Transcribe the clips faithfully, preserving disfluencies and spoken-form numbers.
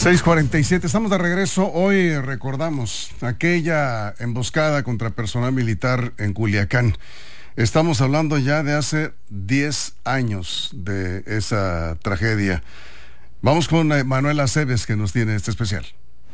seis cuarenta y siete, estamos de regreso. Hoy recordamos aquella emboscada contra personal militar en Culiacán. Estamos hablando ya de hace diez años de esa tragedia. Vamos con Manuela Aceves, que nos tiene este especial.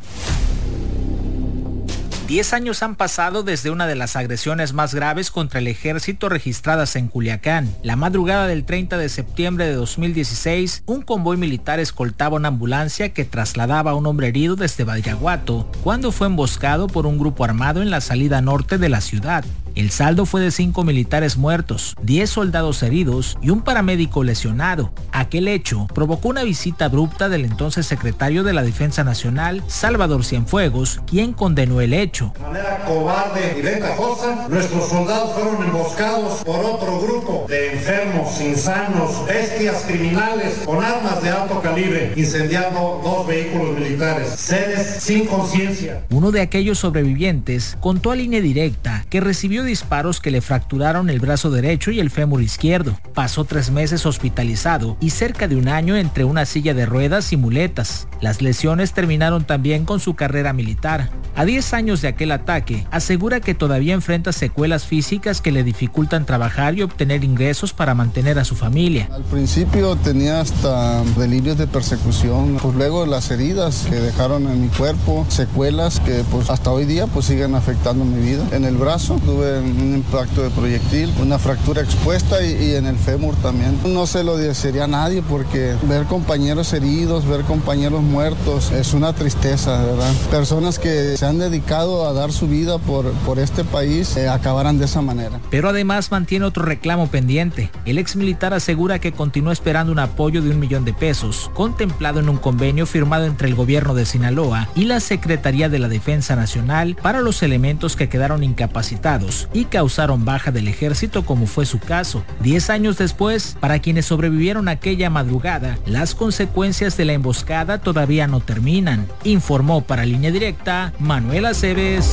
Diez años han pasado desde una de las agresiones más graves contra el ejército registradas en Culiacán. La madrugada del treinta de septiembre de dos mil dieciséis, un convoy militar escoltaba una ambulancia que trasladaba a un hombre herido desde Badiraguato, cuando fue emboscado por un grupo armado en la salida norte de la ciudad. El saldo fue de cinco militares muertos, diez soldados heridos y un paramédico lesionado. Aquel hecho provocó una visita abrupta del entonces secretario de la Defensa Nacional, Salvador Cienfuegos, quien condenó el hecho. De manera cobarde y ventajosa, nuestros soldados fueron emboscados por otro grupo de enfermos, insanos, bestias criminales con armas de alto calibre, incendiando dos vehículos militares, seres sin conciencia. Uno de aquellos sobrevivientes contó a Línea Directa que recibió disparos que le fracturaron el brazo derecho y el fémur izquierdo. Pasó tres meses hospitalizado y cerca de un año entre una silla de ruedas y muletas. Las lesiones terminaron también con su carrera militar. A diez años de aquel ataque, asegura que todavía enfrenta secuelas físicas que le dificultan trabajar y obtener ingresos para mantener a su familia. Al principio tenía hasta delirios de persecución, pues luego las heridas que dejaron en mi cuerpo, secuelas que pues hasta hoy día pues siguen afectando mi vida. En el brazo tuve un impacto de proyectil, una fractura expuesta y, y en el fémur también. No se lo desearía a nadie porque ver compañeros heridos, ver compañeros muertos es una tristeza, ¿verdad? Personas que se han dedicado a dar su vida por, por este país eh, acabarán de esa manera. Pero además mantiene otro reclamo pendiente. El ex militar asegura que continúa esperando un apoyo de un millón de pesos, contemplado en un convenio firmado entre el gobierno de Sinaloa y la Secretaría de la Defensa Nacional para los elementos que quedaron incapacitados y causaron baja del ejército, como fue su caso. Diez años después, para quienes sobrevivieron aquella madrugada, las consecuencias de la emboscada todavía no terminan. Informó para Línea Directa Manuela Aceves.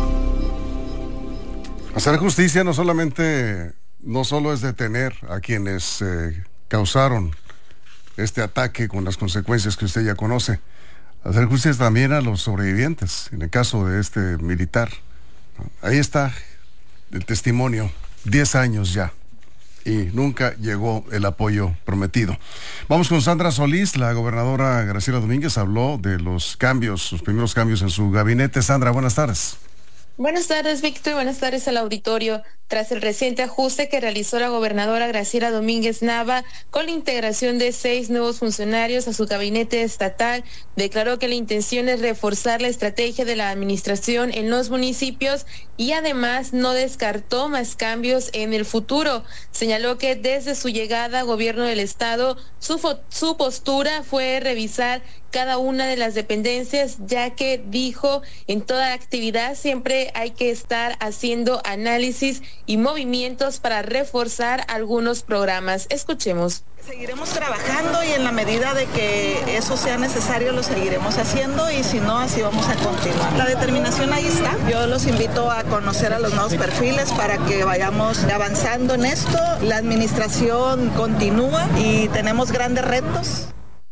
Hacer justicia no solamente, no solo es detener a quienes eh, causaron este ataque con las consecuencias que usted ya conoce. Hacer justicia también a los sobrevivientes, en el caso de este militar. Ahí está el testimonio, diez años ya, y nunca llegó el apoyo prometido. Vamos con Sandra Solís. La gobernadora Graciela Domínguez habló de los cambios, los primeros cambios en su gabinete. Sandra, buenas tardes. Buenas tardes, Víctor, y buenas tardes al auditorio. Tras el reciente ajuste que realizó la gobernadora Graciela Domínguez Nava con la integración de seis nuevos funcionarios a su gabinete estatal, declaró que la intención es reforzar la estrategia de la administración en los municipios y además no descartó más cambios en el futuro. Señaló que desde su llegada a gobierno del estado, su, fo- su postura fue revisar cada una de las dependencias, ya que dijo, en toda actividad siempre hay que estar haciendo análisis y movimientos para reforzar algunos programas. Escuchemos. Seguiremos trabajando y en la medida de que eso sea necesario lo seguiremos haciendo y si no, así vamos a continuar. La determinación ahí está. Yo los invito a conocer a los nuevos perfiles para que vayamos avanzando en esto. La administración continúa y tenemos grandes retos.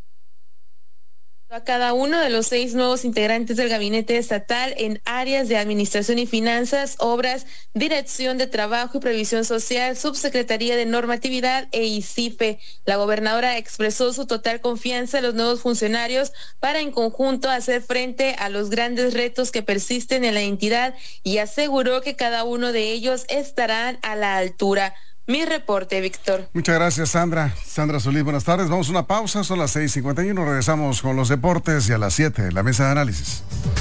A cada uno de los seis nuevos integrantes del gabinete estatal en áreas de administración y finanzas, obras, dirección de trabajo y previsión social, subsecretaría de normatividad e I C I F E. La gobernadora expresó su total confianza en los nuevos funcionarios para en conjunto hacer frente a los grandes retos que persisten en la entidad y aseguró que cada uno de ellos estarán a la altura. Mi reporte, Víctor. Muchas gracias, Sandra. Sandra Solís, buenas tardes. Vamos a una pausa, son las seis cincuenta y uno. Regresamos con los deportes y a las siete, la mesa de análisis.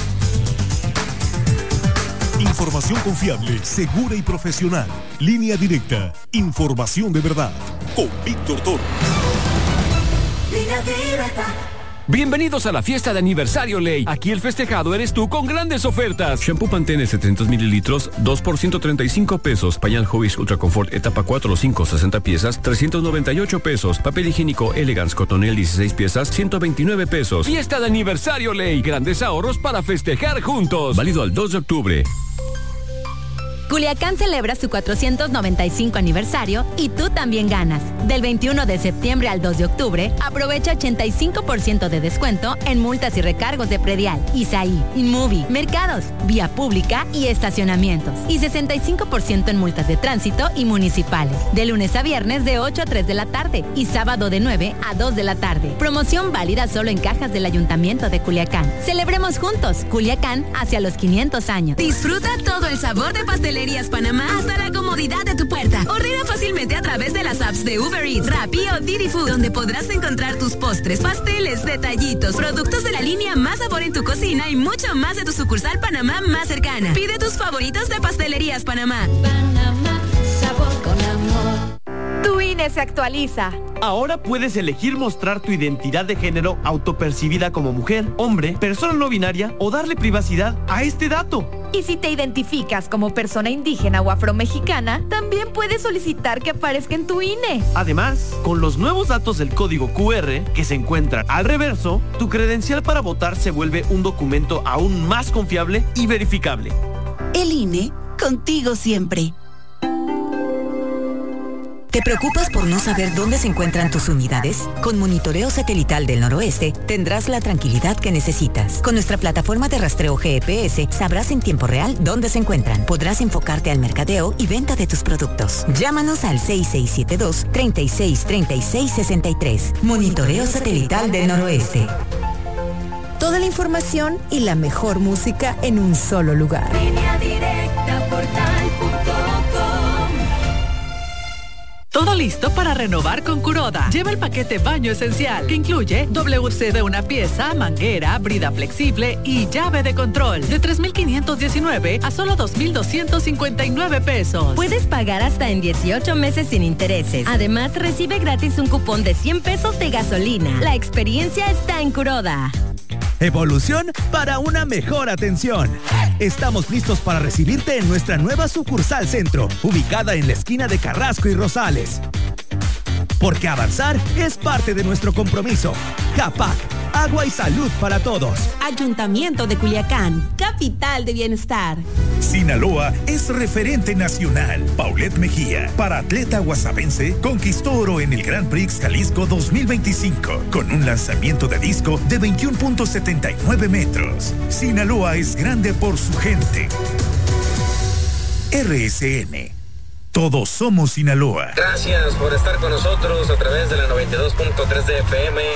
Información confiable, segura y profesional. Línea Directa. Información de verdad. Con Víctor Toro. Línea Directa. Bienvenidos a la fiesta de aniversario Ley. Aquí el festejado eres tú con grandes ofertas. Shampoo Pantene setecientos mililitros, dos por ciento treinta y cinco pesos. Pañal Hobbies Ultra Confort etapa cuatro o cinco, sesenta piezas, trescientos noventa y ocho pesos. Papel higiénico Elegance Cotonel dieciséis piezas, ciento veintinueve pesos. Fiesta de aniversario Ley. Grandes ahorros para festejar juntos. Válido al dos de octubre. Culiacán celebra su cuatrocientos noventa y cinco aniversario y tú también ganas. Del veintiuno de septiembre al dos de octubre, aprovecha ochenta y cinco por ciento de descuento en multas y recargos de predial, Isaí, Inmovie, mercados, vía pública y estacionamientos. Y sesenta y cinco por ciento en multas de tránsito y municipales. De lunes a viernes de ocho a tres de la tarde y sábado de nueve a dos de la tarde. Promoción válida solo en cajas del Ayuntamiento de Culiacán. Celebremos juntos Culiacán hacia los quinientos años. Disfruta todo el sabor de Pastelerías Panamá hasta la comodidad de tu puerta. Ordena fácilmente a través de las apps de Uber Eats, Rappi o Didi Food, donde podrás encontrar tus postres, pasteles, detallitos, productos de la línea Más Sabor en tu cocina y mucho más de tu sucursal Panamá más cercana. Pide tus favoritos de Pastelerías Panamá. Panamá, sabor con amor. Tu I N E se actualiza. Ahora puedes elegir mostrar tu identidad de género autopercibida como mujer, hombre, persona no binaria o darle privacidad a este dato. Y si te identificas como persona indígena o afromexicana, también puedes solicitar que aparezca en tu I N E. Además, con los nuevos datos del código Q R que se encuentran al reverso, tu credencial para votar se vuelve un documento aún más confiable y verificable. El I N E, contigo siempre. ¿Te preocupas por no saber dónde se encuentran tus unidades? Con Monitoreo Satelital del Noroeste tendrás la tranquilidad que necesitas. Con nuestra plataforma de rastreo G P S sabrás en tiempo real dónde se encuentran. Podrás enfocarte al mercadeo y venta de tus productos. Llámanos al seis seis siete dos, tres seis tres seis seis tres. Monitoreo Satelital del Noroeste. Toda la información y la mejor música en un solo lugar. Línea directa portal punto com. Todo listo para renovar con Kuroda. Lleva el paquete baño esencial, que incluye W C de una pieza, manguera, brida flexible y llave de control. De tres mil quinientos diecinueve a solo dos mil doscientos cincuenta y nueve pesos. Puedes pagar hasta en dieciocho meses sin intereses. Además, recibe gratis un cupón de cien pesos de gasolina. La experiencia está en Kuroda. Evolución para una mejor atención. Estamos listos para recibirte en nuestra nueva sucursal centro, ubicada en la esquina de Carrasco y Rosales. Porque avanzar es parte de nuestro compromiso. CAPAC, agua y salud para todos. Ayuntamiento de Culiacán, capital de bienestar. Sinaloa es referente nacional. Paulette Mejía, paraatleta guasabense, conquistó oro en el Grand Prix Jalisco dos mil veinticinco con un lanzamiento de disco de veintiuno punto setenta y nueve metros. Sinaloa es grande por su gente. R S N. Todos somos Sinaloa. Gracias por estar con nosotros a través de la noventa y dos punto tres de F M.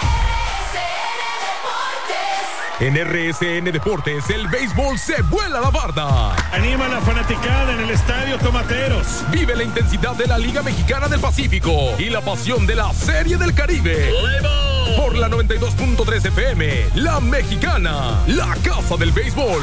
En R S N Deportes, el béisbol se vuela la barda. Anima a la fanaticada en el Estadio Tomateros. Vive la intensidad de la Liga Mexicana del Pacífico y la pasión de la Serie del Caribe. Por la noventa y dos punto tres F M, La Mexicana, la casa del béisbol.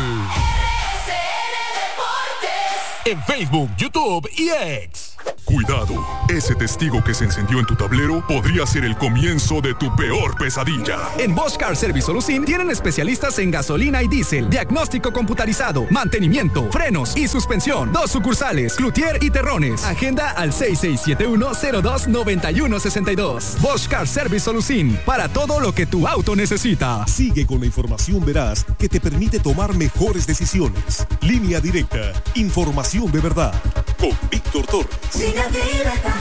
En Facebook, YouTube y X. Cuidado, ese testigo que se encendió en tu tablero podría ser el comienzo de tu peor pesadilla. En Bosch Car Service Solusin tienen especialistas en gasolina y diésel, diagnóstico computarizado, mantenimiento, frenos y suspensión. Dos sucursales, Cloutier y Terrones. Agenda al seis seis siete uno, cero dos, nueve uno seis dos. Bosch Car Service Solusin, para todo lo que tu auto necesita. Sigue con la información veraz que te permite tomar mejores decisiones. Línea Directa, información de verdad. Con Víctor Torres. Línea Directa.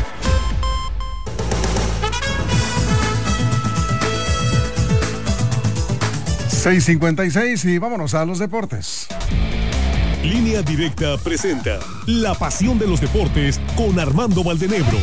seis cincuenta y seis y vámonos a los deportes. Línea Directa presenta La Pasión de los Deportes con Armando Valdenebro.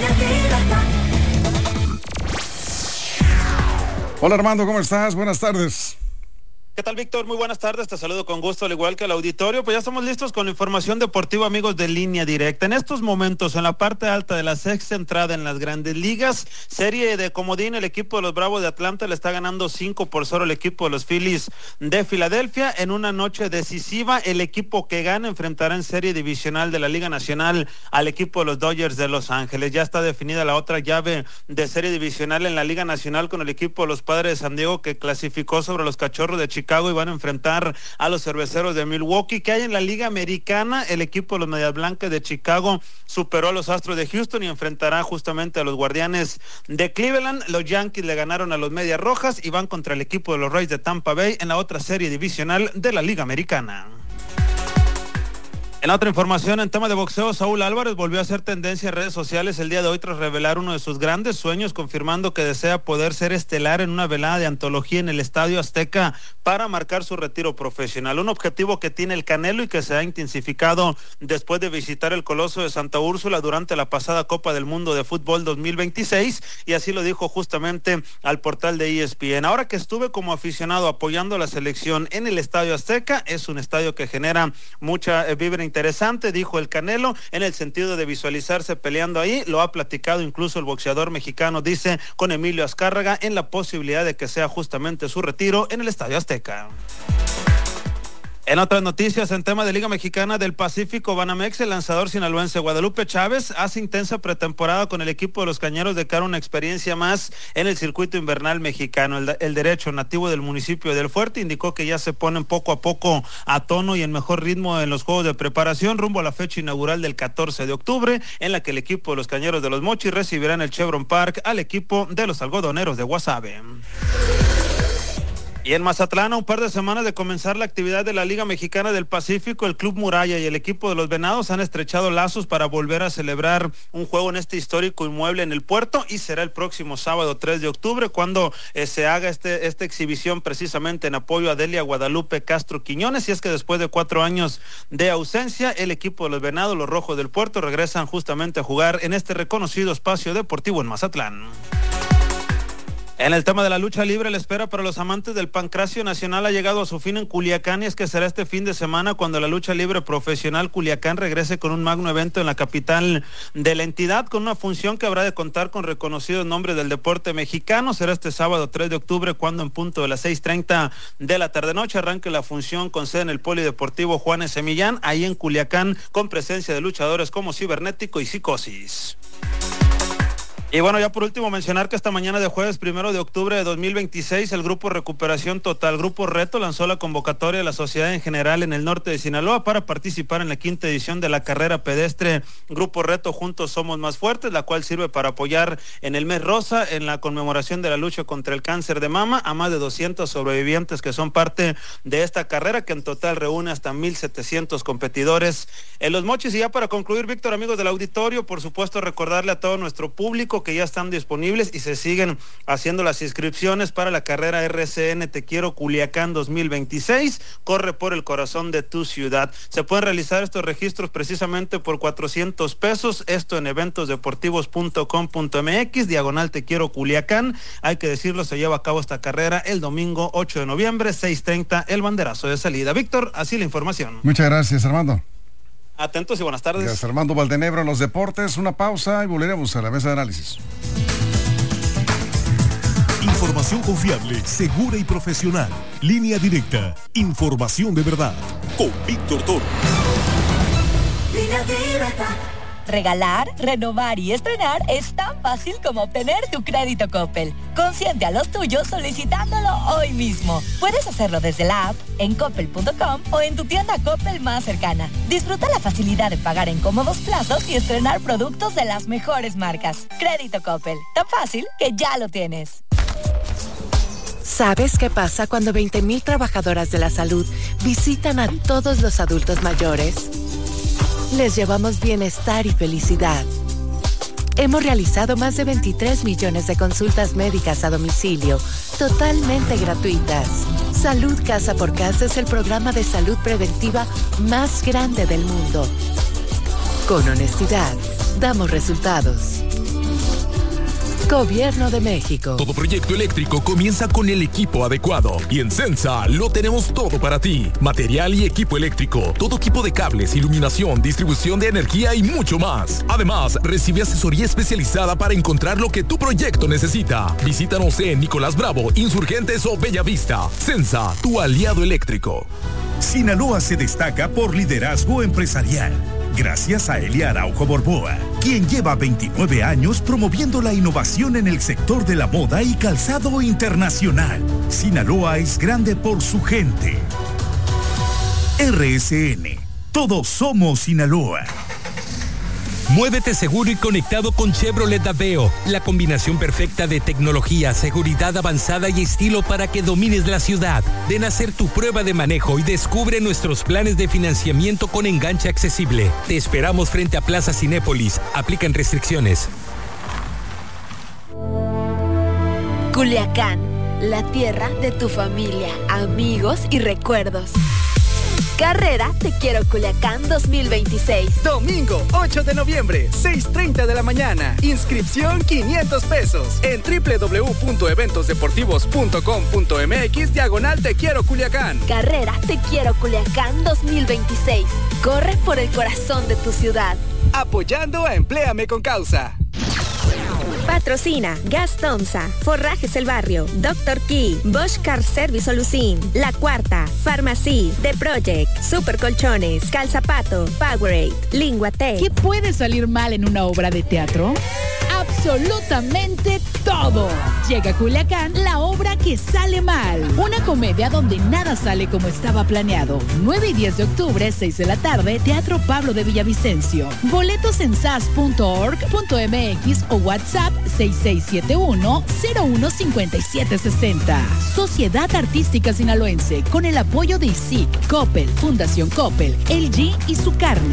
Hola Armando, ¿cómo estás? Buenas tardes. ¿Qué tal, Víctor? Muy buenas tardes, te saludo con gusto, al igual que al auditorio. Pues ya estamos listos con la información deportiva, amigos de Línea Directa. En estos momentos, en la parte alta de la sexta entrada en las Grandes Ligas, serie de comodín, el equipo de los Bravos de Atlanta le está ganando cinco por cero al equipo de los Phillies de Filadelfia. En una noche decisiva, el equipo que gana enfrentará en serie divisional de la Liga Nacional al equipo de los Dodgers de Los Ángeles. Ya está definida la otra llave de serie divisional en la Liga Nacional con el equipo de los Padres de San Diego, que clasificó sobre los Cachorros de Chicago y van a enfrentar a los Cerveceros de Milwaukee. Que hay en la Liga Americana, el equipo de los Medias Blancas de Chicago superó a los Astros de Houston y enfrentará justamente a los Guardianes de Cleveland. Los Yankees le ganaron a los Medias Rojas y van contra el equipo de los Rays de Tampa Bay en la otra serie divisional de la Liga Americana. En otra información, en tema de boxeo, Saúl Álvarez volvió a hacer tendencia en redes sociales el día de hoy tras revelar uno de sus grandes sueños, confirmando que desea poder ser estelar en una velada de antología en el Estadio Azteca para marcar su retiro profesional. Un objetivo que tiene el Canelo y que se ha intensificado después de visitar el Coloso de Santa Úrsula durante la pasada Copa del Mundo de Fútbol dos mil veintiséis, y así lo dijo justamente al portal de E S P N. Ahora que estuve como aficionado apoyando a la selección en el Estadio Azteca, es un estadio que genera mucha eh, vibra interesante, dijo el Canelo, en el sentido de visualizarse peleando ahí. Lo ha platicado incluso el boxeador mexicano, dice, con Emilio Azcárraga, en la posibilidad de que sea justamente su retiro en el Estadio Azteca. En otras noticias, en tema de Liga Mexicana del Pacífico, Banamex, el lanzador sinaloense Guadalupe Chávez, hace intensa pretemporada con el equipo de los Cañeros de cara a una experiencia más en el circuito invernal mexicano. El, el derecho nativo del municipio del Fuerte indicó que ya se ponen poco a poco a tono y en mejor ritmo en los juegos de preparación rumbo a la fecha inaugural del catorce de octubre, en la que el equipo de los Cañeros de los Mochis recibirá en el Chevron Park al equipo de los Algodoneros de Guasave. Y en Mazatlán, a un par de semanas de comenzar la actividad de la Liga Mexicana del Pacífico, el Club Muralla y el equipo de los Venados han estrechado lazos para volver a celebrar un juego en este histórico inmueble en el puerto, y será el próximo sábado tres de octubre cuando eh, se haga este, esta exhibición precisamente en apoyo a Delia Guadalupe Castro Quiñones. Y es que después de cuatro años de ausencia, el equipo de los Venados, los Rojos del Puerto, regresan justamente a jugar en este reconocido espacio deportivo en Mazatlán. En el tema de la lucha libre, la espera para los amantes del pancracio nacional ha llegado a su fin en Culiacán, y es que será este fin de semana cuando la lucha libre profesional Culiacán regrese con un magno evento en la capital de la entidad, con una función que habrá de contar con reconocidos nombres del deporte mexicano. Será este sábado tres de octubre cuando en punto de las seis treinta de la tarde-noche arranque la función con sede en el Polideportivo Juanes Semillán, ahí en Culiacán, con presencia de luchadores como Cibernético y Psicosis. Y bueno, ya por último mencionar que esta mañana de jueves primero de octubre de dos mil veintiséis, el Grupo Recuperación Total, Grupo Reto, lanzó la convocatoria de la sociedad en general en el norte de Sinaloa para participar en la quinta edición de la carrera pedestre Grupo Reto Juntos Somos Más Fuertes, la cual sirve para apoyar en el mes rosa, en la conmemoración de la lucha contra el cáncer de mama, a más de doscientos sobrevivientes que son parte de esta carrera, que en total reúne hasta mil setecientos competidores en Los Mochis. Y ya para concluir, Víctor, amigos del auditorio, por supuesto recordarle a todo nuestro público que ya están disponibles y se siguen haciendo las inscripciones para la carrera R C N Te Quiero Culiacán dos mil veintiséis. Corre por el corazón de tu ciudad. Se pueden realizar estos registros precisamente por cuatrocientos pesos, esto en eventos deportivos punto com punto m x, diagonal Te Quiero Culiacán. Hay que decirlo, se lleva a cabo esta carrera el domingo ocho de noviembre, seis treinta, el banderazo de salida. Víctor, así la información. Muchas gracias, Armando. Atentos y buenas tardes. Gracias, Armando Valdenebro, en los deportes. Una pausa y volveremos a la mesa de análisis. Información confiable, segura y profesional. Línea directa. Información de verdad. Con Víctor Toro. Línea directa. Regalar, renovar y estrenar es tan fácil como obtener tu crédito Coppel. Consiente a los tuyos solicitándolo hoy mismo. Puedes hacerlo desde la app, en coppel punto com o en tu tienda Coppel más cercana. Disfruta la facilidad de pagar en cómodos plazos y estrenar productos de las mejores marcas. Crédito Coppel, tan fácil que ya lo tienes. ¿Sabes qué pasa cuando veinte mil trabajadoras de la salud visitan a todos los adultos mayores? Les llevamos bienestar y felicidad. Hemos realizado más de veintitrés millones de consultas médicas a domicilio, totalmente gratuitas. Salud Casa por Casa es el programa de salud preventiva más grande del mundo. Con honestidad, damos resultados. Gobierno de México. Todo proyecto eléctrico comienza con el equipo adecuado. Y en Sensa lo tenemos todo para ti. Material y equipo eléctrico. Todo equipo de cables, iluminación, distribución de energía y mucho más. Además, recibe asesoría especializada para encontrar lo que tu proyecto necesita. Visítanos en Nicolás Bravo, Insurgentes o Bellavista. Sensa, tu aliado eléctrico. Sinaloa se destaca por liderazgo empresarial. Gracias a Elia Araujo Borboa, quien lleva veintinueve años promoviendo la innovación en el sector de la moda y calzado internacional. Sinaloa es grande por su gente. R S N, todos somos Sinaloa. Muévete seguro y conectado con Chevrolet Aveo, la combinación perfecta de tecnología, seguridad avanzada y estilo para que domines la ciudad. Ven a hacer tu prueba de manejo y descubre nuestros planes de financiamiento con enganche accesible. Te esperamos frente a Plaza Cinépolis. Aplican restricciones. Culiacán, la tierra de tu familia, amigos y recuerdos. Carrera Te Quiero Culiacán dos mil veintiséis. Domingo ocho de noviembre, seis treinta de la mañana. Inscripción quinientos pesos en doble u doble u doble u punto eventos deportivos punto com punto m x diagonal Te Quiero Culiacán. Carrera Te Quiero Culiacán dos mil veintiséis. Corre por el corazón de tu ciudad. Apoyando a Empléame con Causa. Patrocina Gas Tomsa, Forrajes El Barrio, Doctor Key, Bosch Car Service Solucin, La Cuarta, Pharmacy, The Project, Super Colchones, Calzapato, Powerade, Lingua T. ¿Qué puede salir mal en una obra de teatro? Absolutamente todo. Llega a Culiacán la obra que sale mal. Una comedia donde nada sale como estaba planeado. nueve y diez de octubre, seis de la tarde, Teatro Pablo de Villavicencio. Boletos en sas punto org punto m x o WhatsApp seis seis siete uno cero uno cinco siete seis cero. Sociedad Artística Sinaloense, con el apoyo de I S I C, Coppel, Fundación Coppel, L G y Su Carne.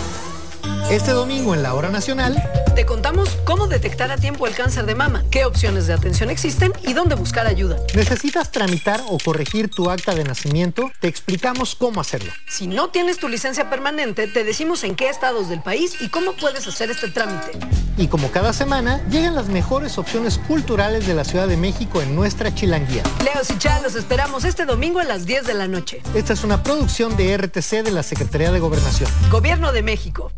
Este domingo en la Hora Nacional te contamos cómo detectar a tiempo el cáncer de mama, qué opciones de atención existen y dónde buscar ayuda. ¿Necesitas tramitar o corregir tu acta de nacimiento? Te explicamos cómo hacerlo. Si no tienes tu licencia permanente, te decimos en qué estados del país y cómo puedes hacer este trámite. Y como cada semana, llegan las mejores opciones culturales de la Ciudad de México en nuestra Chilanguía. Leos y Chá, los esperamos este domingo a las diez de la noche. Esta es una producción de R T C de la Secretaría de Gobernación. Gobierno de México.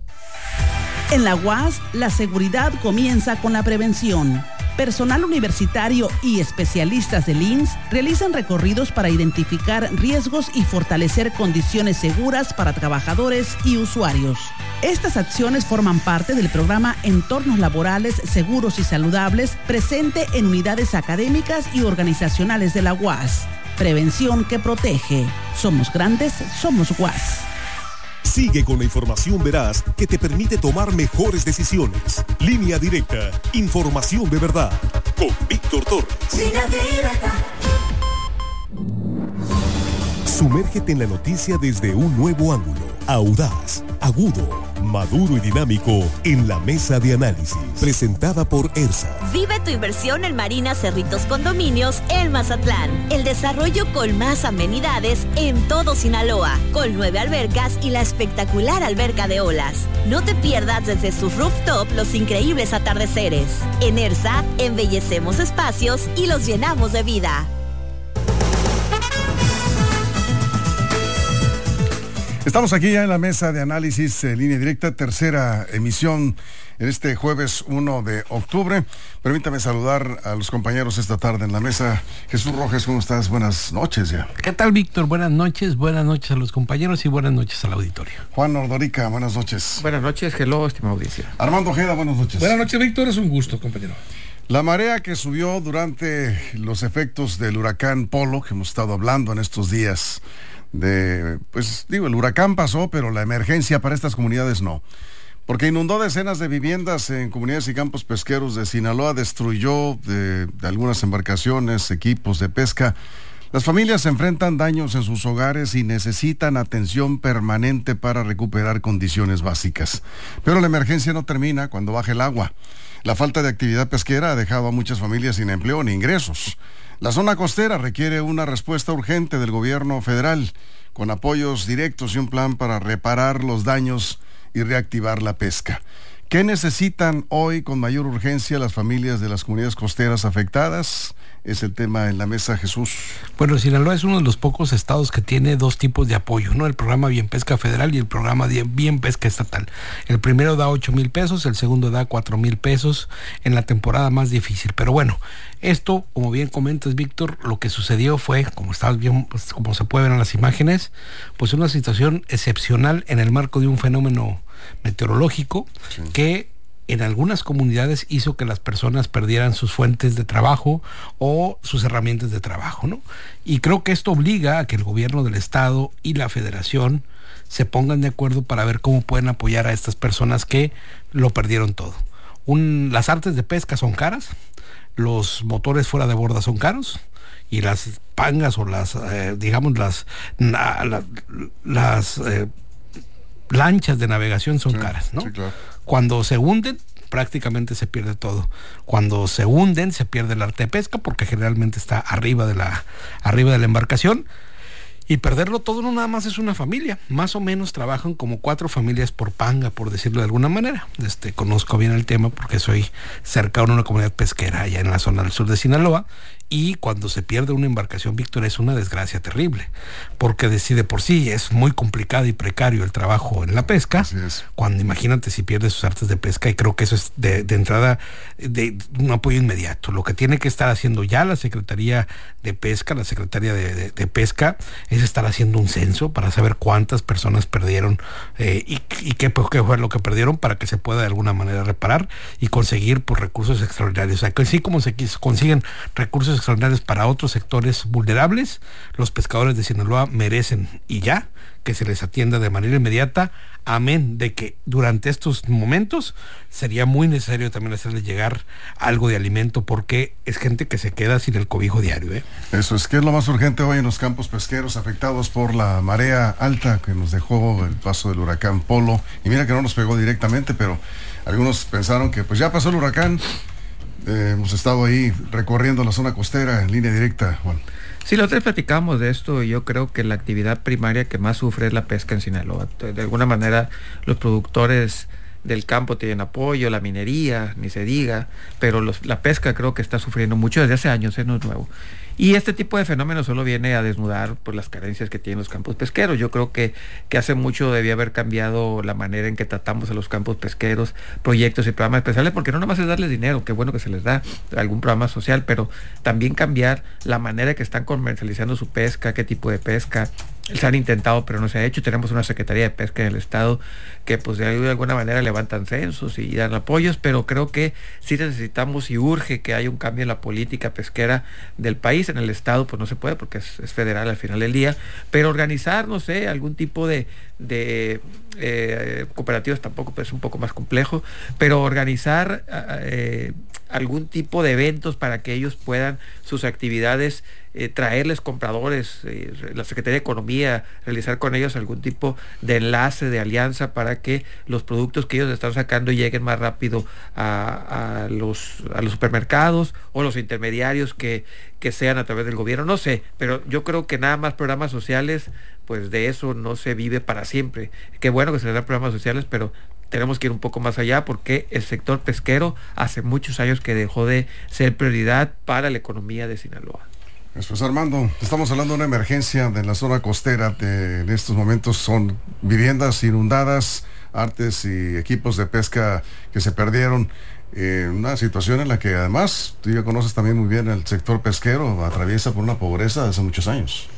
En la U A S, la seguridad comienza con la prevención. Personal universitario y especialistas del I M S S realizan recorridos para identificar riesgos y fortalecer condiciones seguras para trabajadores y usuarios. Estas acciones forman parte del programa Entornos Laborales Seguros y Saludables, presente en unidades académicas y organizacionales de la U A S. Prevención que protege. Somos grandes, somos U A S. Sigue con la información veraz que te permite tomar mejores decisiones. Línea Directa, información de verdad. Con Víctor Torres. Línea Directa. Sumérgete en la noticia desde un nuevo ángulo. Audaz, agudo, maduro y dinámico en la mesa de análisis. Presentada por ERSA. Vive tu inversión en Marina Cerritos Condominios en Mazatlán. El desarrollo con más amenidades en todo Sinaloa, con nueve albercas y la espectacular alberca de olas. No te pierdas desde su rooftop los increíbles atardeceres. En ERSA, embellecemos espacios y los llenamos de vida. Estamos aquí ya en la mesa de análisis en Línea Directa, tercera emisión en este jueves uno de octubre. Permítame saludar a los compañeros esta tarde en la mesa. Jesús Rojas, ¿cómo estás? Buenas noches ya. ¿Qué tal, Víctor? Buenas noches, buenas noches a los compañeros y buenas noches al auditorio. Juan Ordorica, buenas noches. Buenas noches, hello, estimada audiencia. Armando Ojeda, buenas noches. Buenas noches, Víctor, es un gusto, compañero. La marea que subió durante los efectos del huracán Polo, que hemos estado hablando en estos días, de, pues digo, el huracán pasó, pero la emergencia para estas comunidades no, porque inundó decenas de viviendas en comunidades y campos pesqueros de Sinaloa, destruyó de, de algunas embarcaciones, equipos de pesca. Las familias enfrentan daños en sus hogares y necesitan atención permanente para recuperar condiciones básicas. Pero la emergencia no termina cuando baje el agua. La falta de actividad pesquera ha dejado a muchas familias sin empleo ni ingresos. La zona costera requiere una respuesta urgente del gobierno federal, con apoyos directos y un plan para reparar los daños y reactivar la pesca. ¿Qué necesitan hoy con mayor urgencia las familias de las comunidades costeras afectadas? Es el tema en la mesa, Jesús. Bueno, Sinaloa es uno de los pocos estados que tiene dos tipos de apoyo, ¿no? El programa Bien Pesca Federal y el programa Bien Pesca Estatal. El primero da ocho mil pesos, el segundo da cuatro mil pesos en la temporada más difícil. Pero bueno, esto, como bien comentas, Víctor, lo que sucedió fue, como estabas bien, pues, como se puede ver en las imágenes, pues una situación excepcional en el marco de un fenómeno meteorológico, sí, que en algunas comunidades hizo que las personas perdieran sus fuentes de trabajo o sus herramientas de trabajo, ¿no? Y creo que esto obliga a que el gobierno del estado y la federación se pongan de acuerdo para ver cómo pueden apoyar a estas personas que lo perdieron todo. Un, las artes de pesca son caras, los motores fuera de borda son caros, y las pangas o las, eh, digamos, las, na, la, las eh, lanchas de navegación son sí, caras, ¿no? Sí, claro. Cuando se hunden, prácticamente se pierde todo. Cuando se hunden, se pierde el arte de pesca, porque generalmente está arriba de la, arriba de la embarcación. Y perderlo todo no nada más es una familia. Más o menos trabajan como cuatro familias por panga, por decirlo de alguna manera. Este, conozco bien el tema porque soy cercano a una comunidad pesquera allá en la zona del sur de Sinaloa. Y cuando se pierde una embarcación, Víctor, es una desgracia terrible, porque de, si de por sí es muy complicado y precario el trabajo en la pesca, cuando imagínate si pierde sus artes de pesca, y creo que eso es de, de entrada de un apoyo inmediato. Lo que tiene que estar haciendo ya la Secretaría de Pesca, la Secretaría de, de, de Pesca, es estar haciendo un censo para saber cuántas personas perdieron eh, y, y qué, qué fue lo que perdieron, para que se pueda de alguna manera reparar y conseguir pues, recursos extraordinarios. O sea, que así como se consiguen recursos extraordinarios para otros sectores vulnerables, los pescadores de Sinaloa merecen y ya que se les atienda de manera inmediata, amén de que durante estos momentos sería muy necesario también hacerles llegar algo de alimento, porque es gente que se queda sin el cobijo diario, ¿eh? Eso es, que es lo más urgente hoy en los campos pesqueros afectados por la marea alta que nos dejó el paso del huracán Polo. Y mira que no nos pegó directamente, pero algunos pensaron que pues ya pasó el huracán. Eh, hemos estado ahí recorriendo la zona costera en línea directa, Juan. Sí, los tres platicamos de esto, y yo creo que la actividad primaria que más sufre es la pesca en Sinaloa. De alguna manera los productores del campo tienen apoyo, la minería, ni se diga, pero los, la pesca creo que está sufriendo mucho desde hace años, ¿eh? No es nuevo. Y este tipo de fenómeno solo viene a desnudar pues, las carencias que tienen los campos pesqueros. Yo creo que, que hace mucho debía haber cambiado la manera en que tratamos a los campos pesqueros, proyectos y programas especiales, porque no nomás es darles dinero, qué bueno que se les da algún programa social, pero también cambiar la manera que están comercializando su pesca, qué tipo de pesca. Se han intentado, pero no se ha hecho. Tenemos una Secretaría de Pesca en el Estado que pues de alguna manera levantan censos y dan apoyos, pero creo que sí necesitamos y urge que haya un cambio en la política pesquera del país. En el Estado pues no se puede porque es, es federal al final del día, pero organizar, no sé, algún tipo de, de eh, cooperativas tampoco, pues es un poco más complejo, pero organizar eh, algún tipo de eventos para que ellos puedan sus actividades eh, traerles compradores, eh, la Secretaría de Economía, realizar con ellos algún tipo de enlace, de alianza para que los productos que ellos están sacando lleguen más rápido a, a, los, a los supermercados o los intermediarios que, que sean a través del gobierno, no sé, pero yo creo que nada más programas sociales, pues de eso no se vive para siempre. Qué bueno que se les dan programas sociales, pero tenemos que ir un poco más allá porque el sector pesquero hace muchos años que dejó de ser prioridad para la economía de Sinaloa. Pues Armando, estamos hablando de una emergencia de la zona costera. De, en estos momentos son viviendas inundadas, artes y equipos de pesca que se perdieron. Eh, una situación en la que además, tú ya conoces también muy bien el sector pesquero, atraviesa por una pobreza de hace muchos años.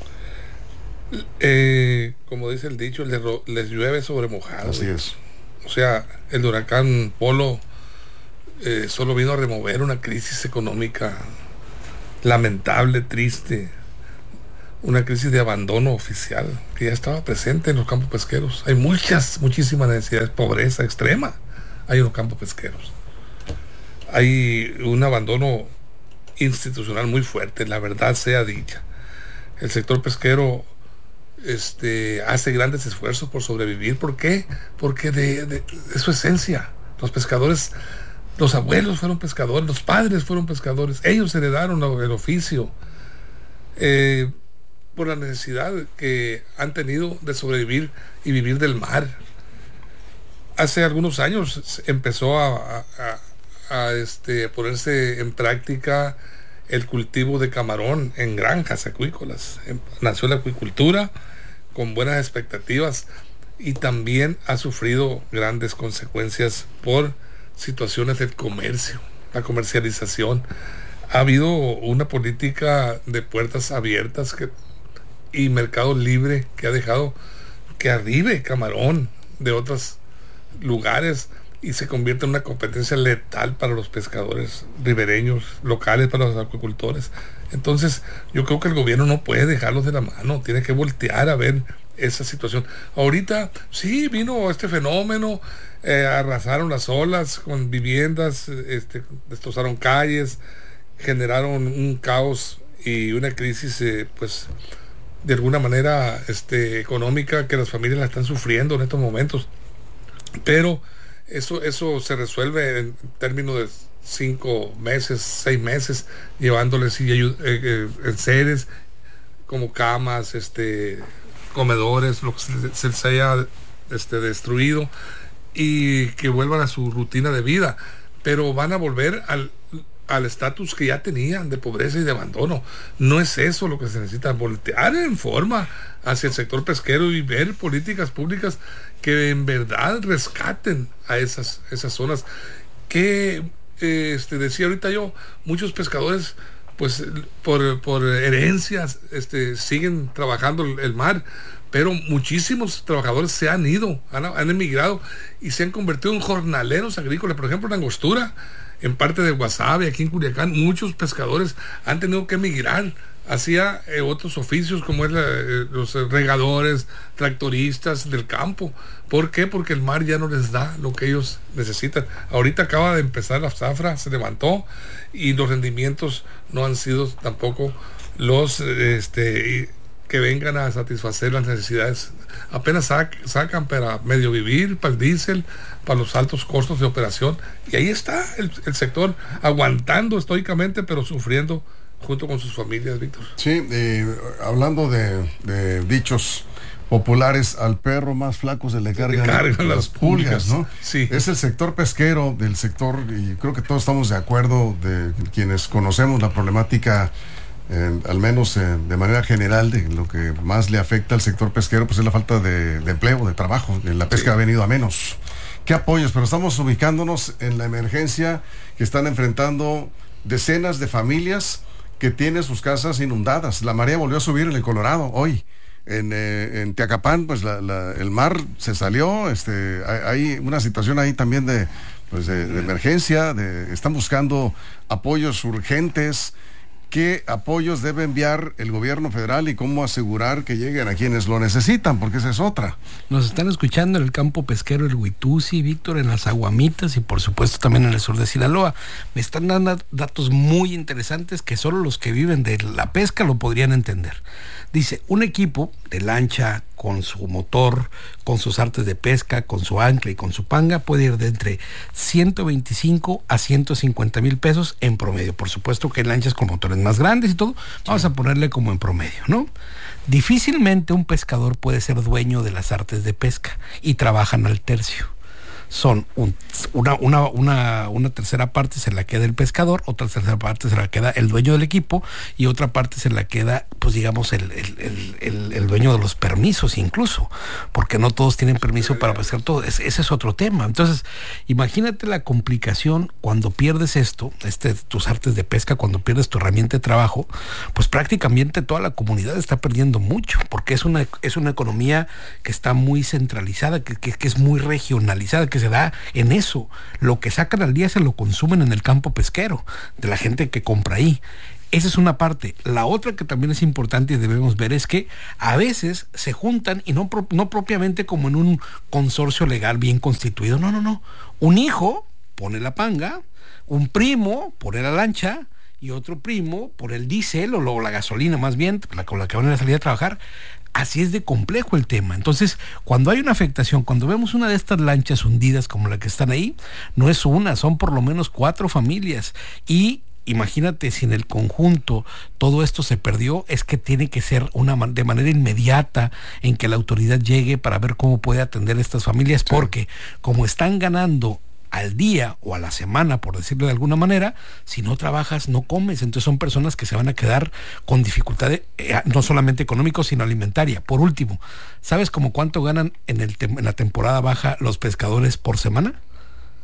Eh, como dice el dicho, les, les llueve sobre mojado. Así es. O sea, el huracán Polo eh, solo vino a remover una crisis económica lamentable, triste, una crisis de abandono oficial que ya estaba presente en los campos pesqueros. Hay muchas, muchísimas necesidades, pobreza extrema hay en los campos pesqueros. Hay un abandono institucional muy fuerte, la verdad sea dicha. El sector pesquero este, hace grandes esfuerzos por sobrevivir. ¿Por qué? Porque de, de, de su esencia. Los pescadores, los abuelos fueron pescadores, los padres fueron pescadores, ellos heredaron el oficio eh, por la necesidad que han tenido de sobrevivir y vivir del mar. Hace algunos años empezó a, a, a este, ponerse en práctica el cultivo de camarón en granjas acuícolas. Nació la acuicultura con buenas expectativas y también ha sufrido grandes consecuencias por situaciones del comercio, la comercialización. Ha habido una política de puertas abiertas que, y mercado libre que ha dejado que arribe camarón de otros lugares y se convierte en una competencia letal para los pescadores ribereños, locales, para los acuicultores. Entonces yo creo que el gobierno no puede dejarlos de la mano, tiene que voltear a ver esa situación. Ahorita sí vino este fenómeno, eh, arrasaron las olas con viviendas, este, destrozaron calles, generaron un caos y una crisis, eh, pues de alguna manera este, económica, que las familias la están sufriendo en estos momentos. Pero eso, eso se resuelve en términos de cinco meses, seis meses, llevándoles y ayud- eh, eh, enseres como camas, este, comedores, lo que se, se, se haya este, destruido, y que vuelvan a su rutina de vida, pero van a volver al al estatus que ya tenían de pobreza y de abandono. No es eso lo que se necesita, voltear en forma hacia el sector pesquero y ver políticas públicas que en verdad rescaten a esas, esas zonas. Que eh, este, decía ahorita yo, muchos pescadores pues por, por herencias este, siguen trabajando el, el mar, pero muchísimos trabajadores se han ido, han, han emigrado y se han convertido en jornaleros agrícolas. Por ejemplo, en Angostura, en parte de Guasave, aquí en Culiacán, muchos pescadores han tenido que emigrar hacia eh, otros oficios, como es la, eh, los regadores, tractoristas del campo. ¿Por qué? Porque el mar ya no les da lo que ellos necesitan. Ahorita acaba de empezar la zafra, se levantó y los rendimientos no han sido tampoco los este, que vengan a satisfacer las necesidades. Apenas sac- sacan para medio vivir, para el diésel, para los altos costos de operación, y ahí está el, el sector aguantando estoicamente, pero sufriendo junto con sus familias, Víctor. Sí, eh, hablando de, de dichos populares, al perro más flaco se le cargan, se le cargan las, las pulgas, pulgas, ¿no? Sí. Es el sector pesquero del sector, y creo que todos estamos de acuerdo, de quienes conocemos la problemática, eh, al menos eh, de manera general, de lo que más le afecta al sector pesquero, pues es la falta de, de empleo, de trabajo. La pesca sí. ha venido a menos. ¿Qué apoyos? Pero estamos ubicándonos en la emergencia que están enfrentando decenas de familias que tienen sus casas inundadas. La marea volvió a subir en el Colorado hoy. En, eh, en Teacapán, pues la, la, el mar se salió. Este, hay, hay una situación ahí también de, pues de, de emergencia. De, están buscando apoyos urgentes. ¿Qué apoyos debe enviar el gobierno federal y cómo asegurar que lleguen a quienes lo necesitan? Porque esa es otra. Nos están escuchando en el campo pesquero el Huitusi, Víctor, en las Aguamitas y por supuesto también en el sur de Sinaloa. Me están dando datos muy interesantes que solo los que viven de la pesca lo podrían entender. Dice, un equipo de lancha con su motor, con sus artes de pesca, con su ancla y con su panga puede ir de entre ciento veinticinco a ciento cincuenta mil pesos en promedio. Por supuesto que hay lanchas con motores más grandes y todo, vamos a ponerle como en promedio, ¿no? Difícilmente un pescador puede ser dueño de las artes de pesca y trabajan al tercio. Son un, una, una, una, una tercera parte se la queda el pescador, otra tercera parte se la queda el dueño del equipo y otra parte se la queda, pues digamos, el, el, el, el, el dueño de los permisos incluso, porque no todos tienen permiso para pescar todo. Es, ese es otro tema. Entonces, imagínate la complicación cuando pierdes esto, este, tus artes de pesca, cuando pierdes tu herramienta de trabajo, pues prácticamente toda la comunidad está perdiendo mucho, porque es una, es una economía que está muy centralizada, que, que, que es muy regionalizada, que se da en eso. Lo que sacan al día se lo consumen en el campo pesquero, de la gente que compra ahí. Esa es una parte. La otra que también es importante y debemos ver es que a veces se juntan y no, no propiamente como en un consorcio legal bien constituido. No, no, no. Un hijo pone la panga, un primo pone la lancha y otro primo pone el diésel o lo, la gasolina más bien, la, con la que van a salir a trabajar. Así es de complejo el tema. Entonces, cuando hay una afectación, cuando vemos una de estas lanchas hundidas como la que están ahí, no es una, son por lo menos cuatro familias. Y imagínate si en el conjunto todo esto se perdió, es que tiene que ser una de manera inmediata en que la autoridad llegue para ver cómo puede atender a estas familias, sí. Porque como están ganando al día o a la semana, por decirlo de alguna manera, si no trabajas, no comes. Entonces son personas que se van a quedar con dificultades, eh, no solamente económicos, sino alimentaria. Por último, ¿sabes como cuánto ganan en, el te- en la temporada baja los pescadores por semana?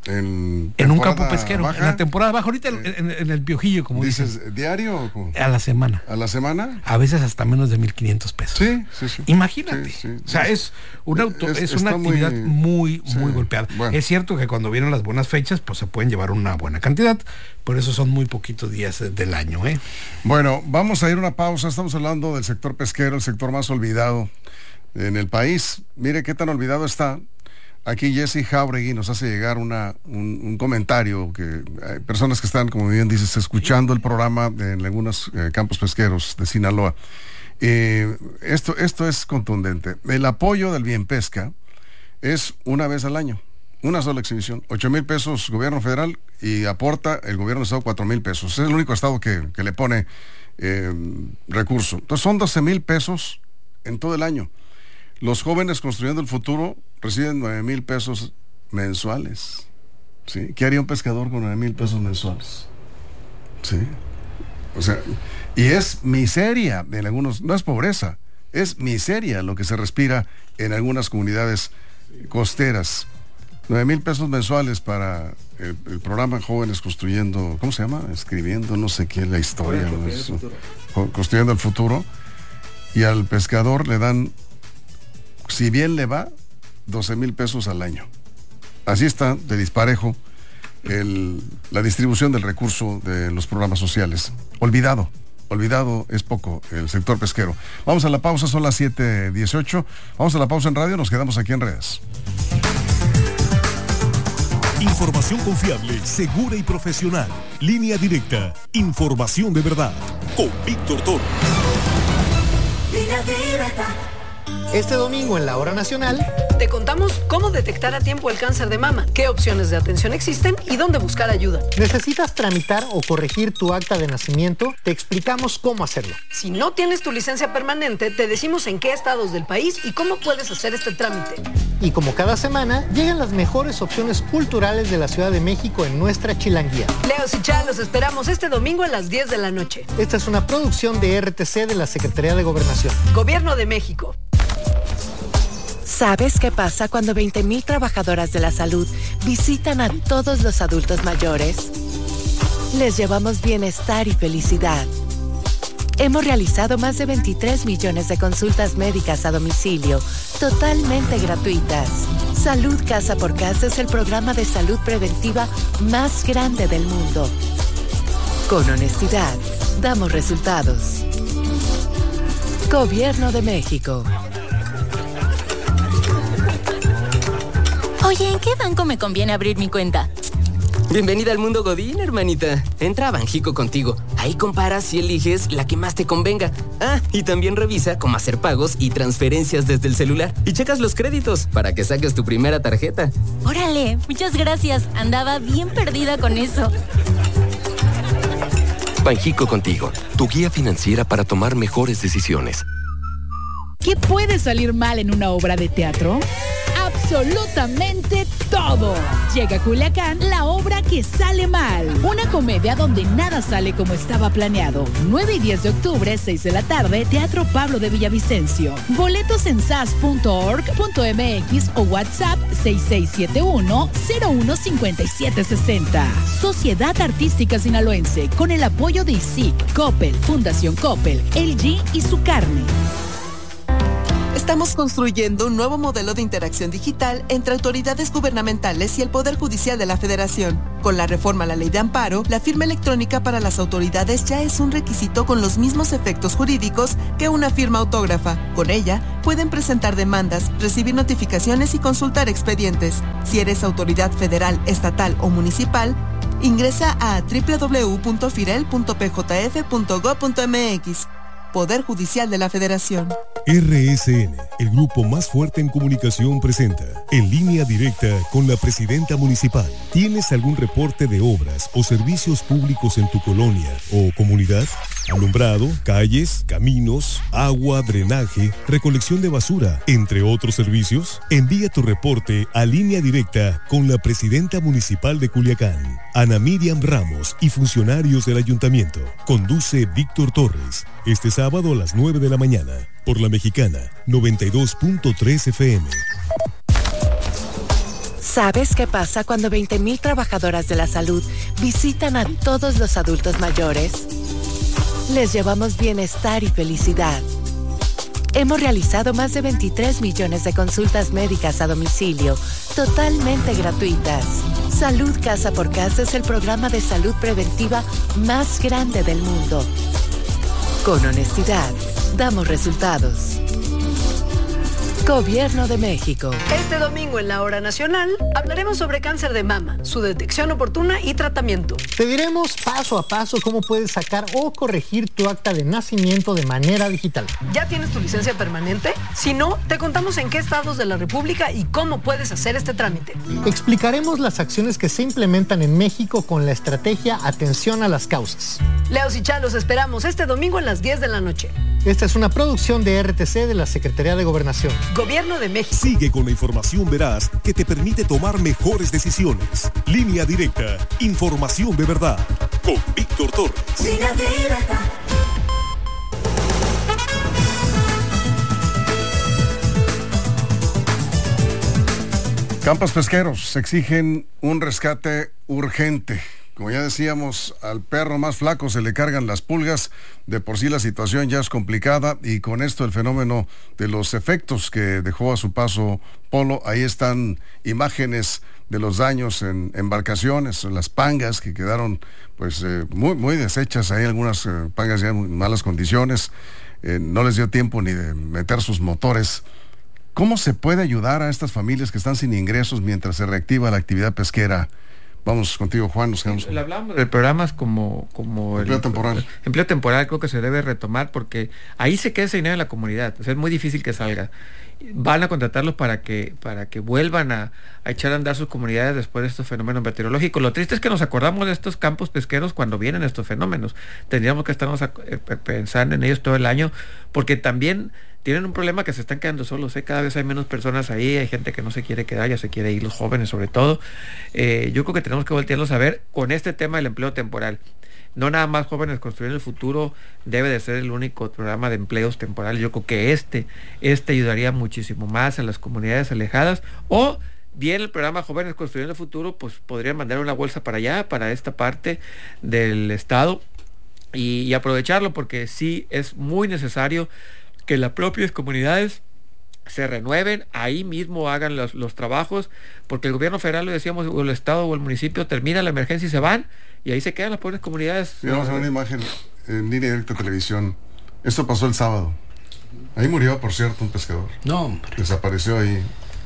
En, en un campo pesquero, baja. en la temporada baja, ahorita eh. en, en el Piojillo, como dices. dicen. ¿Diario o cómo? A la semana. ¿A la semana? A veces hasta menos de mil quinientos pesos. Sí, sí, sí. Imagínate. Sí, sí. O sea, es una, auto, es, es una actividad muy, muy, sí, muy golpeada. Bueno. Es cierto que cuando vienen las buenas fechas, pues se pueden llevar una buena cantidad, por eso son muy poquitos días del año, ¿eh? Bueno, vamos a ir a una pausa. Estamos hablando del sector pesquero, el sector más olvidado en el país. Mire qué tan olvidado está. Aquí Jesse Jauregui nos hace llegar una, un, un comentario que hay personas que están, como bien dices, escuchando el programa en algunos eh, campos pesqueros de Sinaloa. Eh, esto, esto es contundente. El apoyo del Bien Pesca es una vez al año, una sola exhibición. Ocho mil pesos gobierno federal y aporta el gobierno del estado cuatro mil pesos. Es el único estado que, que le pone eh, recurso. Entonces son doce mil pesos en todo el año. Los jóvenes construyendo el futuro reciben nueve mil pesos mensuales. ¿Sí? ¿Qué haría un pescador con nueve mil pesos mensuales? ¿Sí? O sea, y es miseria en algunos, no es pobreza, es miseria lo que se respira en algunas comunidades costeras. nueve mil pesos mensuales para el, el programa Jóvenes Construyendo, ¿cómo se llama? Escribiendo, no sé qué, la historia. ¿no? Eso, construyendo el futuro. Y al pescador le dan, si bien le va, doce mil pesos al año. Así está de disparejo el, la distribución del recurso de los programas sociales. Olvidado, olvidado es poco el sector pesquero. Vamos a la pausa, son las siete dieciocho. Vamos a la pausa en radio, nos quedamos aquí en redes. Información confiable, segura y profesional. Línea directa, información de verdad. Con Víctor Torres. Línea directa. Este domingo en la Hora Nacional te contamos cómo detectar a tiempo el cáncer de mama, qué opciones de atención existen y dónde buscar ayuda. ¿Necesitas tramitar o corregir tu acta de nacimiento? Te explicamos cómo hacerlo. Si no tienes tu licencia permanente, te decimos en qué estados del país y cómo puedes hacer este trámite. Y como cada semana, llegan las mejores opciones culturales de la Ciudad de México en nuestra Chilanguía. Leos y Chá, los esperamos este domingo a las diez de la noche. Esta es una producción de R T C de la Secretaría de Gobernación. Gobierno de México. ¿Sabes qué pasa cuando veinte mil trabajadoras de la salud visitan a todos los adultos mayores? Les llevamos bienestar y felicidad. Hemos realizado más de veintitrés millones de consultas médicas a domicilio, totalmente gratuitas. Salud Casa por Casa es el programa de salud preventiva más grande del mundo. Con honestidad, damos resultados. Gobierno de México. Oye, ¿en qué banco me conviene abrir mi cuenta? Bienvenida al mundo Godín, hermanita. Entra a Banjico Contigo. Ahí comparas y eliges la que más te convenga. Ah, y también revisa cómo hacer pagos y transferencias desde el celular. Y checas los créditos para que saques tu primera tarjeta. Órale, muchas gracias. Andaba bien perdida con eso. Banjico Contigo, tu guía financiera para tomar mejores decisiones. ¿Qué puede salir mal en una obra de teatro? Absolutamente todo. Llega a Culiacán la obra que sale mal. Una comedia donde nada sale como estaba planeado. nueve y diez de octubre, seis de la tarde, Teatro Pablo de Villavicencio. Boletos en sas punto org punto m x o WhatsApp seis seis siete uno cero uno cinco siete seis cero. Sociedad Artística Sinaloense, con el apoyo de I S I C, Coppel, Fundación Coppel, L G y Su Carne. Estamos construyendo un nuevo modelo de interacción digital entre autoridades gubernamentales y el Poder Judicial de la Federación. Con la reforma a la Ley de Amparo, la firma electrónica para las autoridades ya es un requisito con los mismos efectos jurídicos que una firma autógrafa. Con ella, pueden presentar demandas, recibir notificaciones y consultar expedientes. Si eres autoridad federal, estatal o municipal, ingresa a doble u doble u doble u punto firel punto p j f punto gob punto m x. Poder Judicial de la Federación. R S N, el grupo más fuerte en comunicación, presenta En Línea Directa con la Presidenta Municipal. ¿Tienes algún reporte de obras o servicios públicos en tu colonia o comunidad? Alumbrado, calles, caminos, agua, drenaje, recolección de basura, entre otros servicios. Envía tu reporte a Línea Directa con la Presidenta Municipal de Culiacán, Ana Miriam Ramos, y funcionarios del Ayuntamiento. Conduce Víctor Torres. Este sábado a las nueve de la mañana, por La Mexicana, noventa y dos punto tres F M. ¿Sabes qué pasa cuando veinte mil trabajadoras de la salud visitan a todos los adultos mayores? Les llevamos bienestar y felicidad. Hemos realizado más de veintitrés millones de consultas médicas a domicilio, totalmente gratuitas. Salud Casa por Casa es el programa de salud preventiva más grande del mundo. Con honestidad, damos resultados. Gobierno de México. Este domingo en la Hora Nacional hablaremos sobre cáncer de mama, su detección oportuna y tratamiento. Te diremos paso a paso cómo puedes sacar o corregir tu acta de nacimiento de manera digital. ¿Ya tienes tu licencia permanente? Si no, te contamos en qué estados de la República y cómo puedes hacer este trámite. Explicaremos las acciones que se implementan en México con la estrategia Atención a las Causas. Leos y Chá, los esperamos este domingo a las diez de la noche. Esta es una producción de R T C de la Secretaría de Gobernación. Gobierno de México. Sigue con la información veraz que te permite tomar mejores decisiones. Línea Directa. Información de verdad. Con Víctor Torres. Línea Directa. Campos pesqueros exigen un rescate urgente. Como ya decíamos, al perro más flaco se le cargan las pulgas. De por sí la situación ya es complicada y con esto el fenómeno de los efectos que dejó a su paso Polo. Ahí están imágenes de los daños en embarcaciones, en las pangas que quedaron pues eh, muy, muy deshechas. Hay algunas eh, pangas ya en malas condiciones. Eh, no les dio tiempo ni de meter sus motores. ¿Cómo se puede ayudar a estas familias que están sin ingresos mientras se reactiva la actividad pesquera? Vamos contigo, Juan. Nos quedamos. Le hablamos de programas como, como empleo el temporal. El empleo temporal creo que se debe retomar porque ahí se queda ese dinero en la comunidad. O sea, es muy difícil que salga. Van a contratarlos para que para que vuelvan a, a echar a andar sus comunidades después de estos fenómenos meteorológicos. Lo triste es que nos acordamos de estos campos pesqueros cuando vienen estos fenómenos. Tendríamos que estarnos a, eh, pensando en ellos todo el año porque también tienen un problema que se están quedando solos, ¿eh? Cada vez hay menos personas ahí, hay gente que no se quiere quedar, ya se quiere ir, los jóvenes sobre todo. Eh, yo creo que tenemos que voltearlos a ver con este tema del empleo temporal. No nada más Jóvenes Construyendo el Futuro debe de ser el único programa de empleos temporales. Yo creo que este, este ayudaría muchísimo más a las comunidades alejadas. O bien el programa Jóvenes Construyendo el Futuro, pues podría mandar una bolsa para allá, para esta parte del estado y, y aprovecharlo porque sí es muy necesario que las propias comunidades se renueven, ahí mismo hagan los, los trabajos, porque el gobierno federal, lo decíamos, o el estado o el municipio termina la emergencia y se van, y ahí se quedan las pobres comunidades. Mira, vamos a ver una imagen en Línea Directa Televisión. Esto pasó el sábado. Ahí murió, por cierto, un pescador. No, hombre. Desapareció ahí.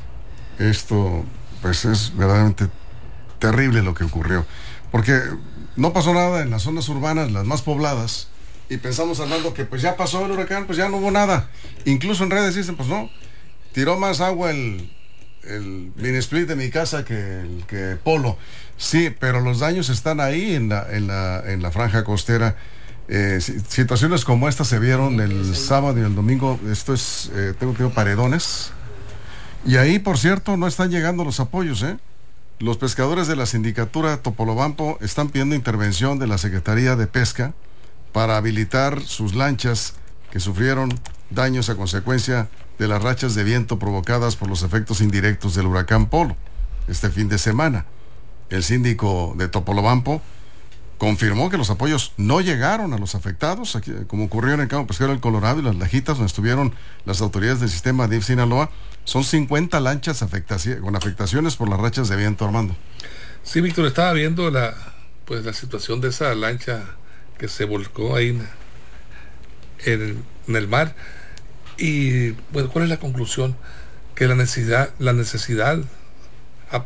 Esto, pues es verdaderamente terrible lo que ocurrió. Porque no pasó nada en las zonas urbanas, las más pobladas, y pensamos, Armando, que pues ya pasó el huracán, pues ya no hubo nada. Incluso en redes dicen, pues no, tiró más agua el, el mini split de mi casa que el que Polo. Sí, pero los daños están ahí en la, en la, en la franja costera. Eh, situaciones como esta se vieron el sábado y el domingo. Esto es, eh, tengo, tengo paredones. Y ahí, por cierto, no están llegando los apoyos, ¿eh? Los pescadores de la sindicatura Topolobampo están pidiendo intervención de la Secretaría de Pesca para habilitar sus lanchas que sufrieron daños a consecuencia de las rachas de viento provocadas por los efectos indirectos del huracán Polo este fin de semana. El síndico de Topolobampo confirmó que los apoyos no llegaron a los afectados, aquí, como ocurrió en el campo pesquero del Colorado y las Lajitas, donde estuvieron las autoridades del sistema D I F Sinaloa. Son cincuenta lanchas afectaci- con afectaciones por las rachas de viento, Armando. Sí, Víctor, estaba viendo la, pues, la situación de esa lancha que se volcó ahí en, en, en el mar. Y bueno, ¿cuál es la conclusión? Que la necesidad, la necesidad